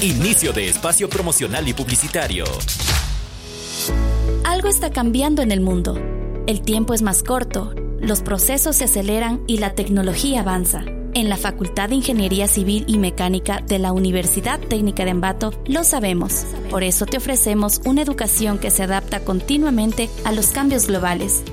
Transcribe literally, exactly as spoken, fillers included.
Inicio de espacio promocional y publicitario. Algo está cambiando en el mundo. El tiempo es más corto, los procesos se aceleran y la tecnología avanza. En la Facultad de Ingeniería Civil y Mecánica de la Universidad Técnica de Ambato lo sabemos. Por eso te ofrecemos una educación que se adapta continuamente a los cambios globales.